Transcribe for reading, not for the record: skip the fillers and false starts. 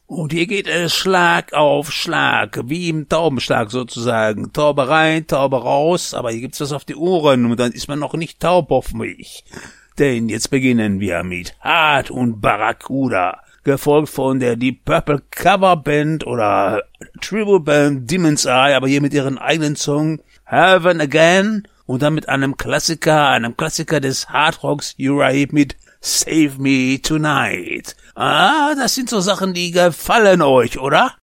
Und hier geht es Schlag auf Schlag, wie im Taubenschlag sozusagen. Taube rein, Taube raus, aber hier gibt's was auf die Ohren und dann ist man noch nicht taub auf mich. Denn jetzt beginnen wir mit Hart und Barracuda, gefolgt von der Deep Purple Coverband oder Tribute Band Demon's Eye, aber hier mit ihren eigenen Song Heaven Again und dann mit einem Klassiker des Hardrocks Uriah Heep mit Save Me Tonight. Ah, das sind so Sachen, die gefallen euch, oder?